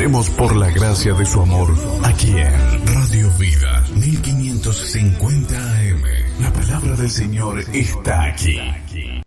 agradecemos por la gracia de su amor aquí en Radio Vida 1550 AM. La palabra del Señor está aquí.